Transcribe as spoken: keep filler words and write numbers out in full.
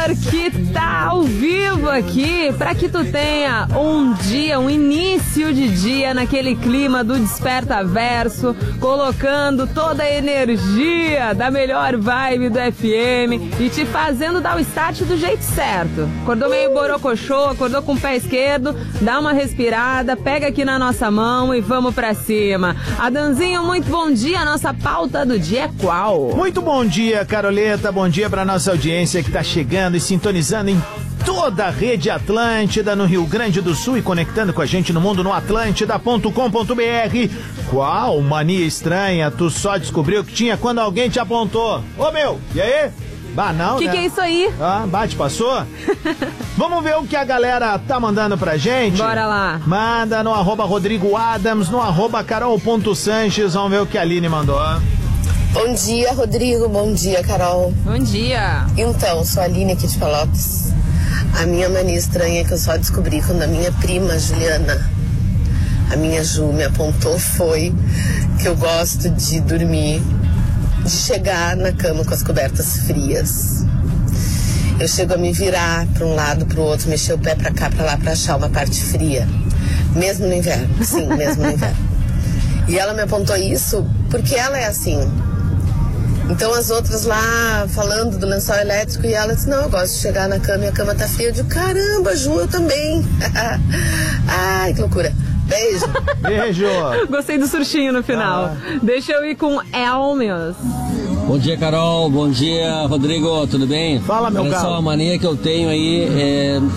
que tá ao vivo aqui para que tu tenha um dia, um início de dia naquele clima do Desperta Verso, colocando toda a energia da melhor vibe do F M e te fazendo dar o start do jeito certo. Acordou meio borocochô, acordou com o pé esquerdo, dá uma respirada, pega aqui na nossa mão e vamos pra cima. Adanzinho, muito bom dia. A nossa pauta do dia é qual? Muito bom dia, Caroleta. Bom dia pra nossa audiência que tá chegando e sintonizando em toda a rede Atlântida no Rio Grande do Sul e conectando com a gente no mundo no atlântida ponto com ponto b r. Qual mania estranha tu só descobriu que tinha quando alguém te apontou? Ô meu, e aí? Bah, não, que né? que é isso aí? Ah, bate, passou? Vamos ver o que a galera tá mandando pra gente? Bora lá. Manda no arroba Rodrigo Adams, no arroba carol.sanches. Vamos ver o que a Aline mandou. Bom dia, Rodrigo. Bom dia, Carol. Bom dia. Então, sou a Aline aqui de Pelotas. A minha mania estranha que eu só descobri quando a minha prima Juliana, a minha Ju, me apontou foi que eu gosto de dormir, de chegar na cama com as cobertas frias. Eu chego a me virar para um lado, para o outro, mexer o pé para cá, para lá, para achar uma parte fria. Mesmo no inverno, sim, mesmo no inverno. E ela me apontou isso porque ela é assim. Então as outras lá falando do lençol elétrico e ela disse, não, eu gosto de chegar na cama e a cama tá fria. Eu digo, caramba, Ju, eu também. Ai, que loucura. Beijo. Beijo. Gostei do surchinho no final. Ah. Deixa eu ir com Elmios. Bom dia, Carol. Bom dia, Rodrigo. Tudo bem? Fala, meu Olha galo. só, a mania que eu tenho aí é